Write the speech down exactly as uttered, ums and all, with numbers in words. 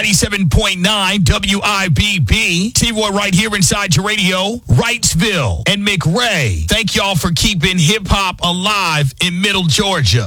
ninety-seven point nine W I B B. T-Roy right here inside your radio. Wrightsville and McRae. Thank y'all for keeping hip-hop alive in Middle Georgia.